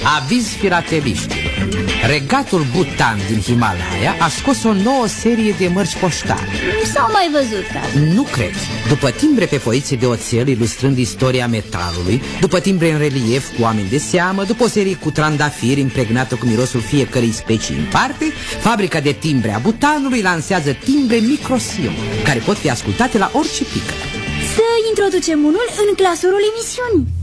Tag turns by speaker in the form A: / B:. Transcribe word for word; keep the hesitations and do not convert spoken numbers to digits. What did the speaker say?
A: Aviz filateliștilor. Regatul Bhutan din Himalaya a scos o nouă serie de mărci poștale.
B: Nu s-au mai văzut, tată.
A: Nu cred. După timbre pe foițe de oțel ilustrând istoria metalului, după timbre în relief cu oameni de seamă, după o serie cu trandafiri impregnată cu mirosul fiecărei specii în parte, fabrica de timbre a Bhutanului lansează timbre microsion, care pot fi ascultate la orice pică.
B: Să introducem unul în clasorul emisiunii.